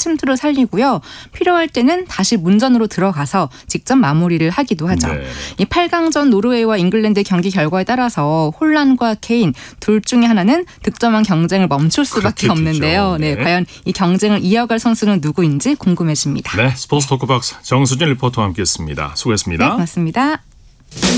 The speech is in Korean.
침투를 살리고요. 필요할 때는 다시 문전으로 들어가서 직접 마무리를 하기도 하죠. 네. 이 8강전 노르웨이와 잉글랜드 경기 결과에 따라서 홀란과 케인 둘 중에 하나는 득점왕 경쟁을 멈출 수밖에 없는데요. 네, 과연 이 경쟁을 이어갈 선수는 누구인지 궁금해집니다. 네, 스포츠 토크박스 정수진 리포터와 함께했습니다. 수고했습니다. 네, 고맙습니다.